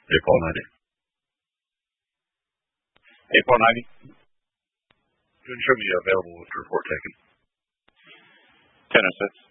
April 90. April 90. Should be available with report taken. 10:06.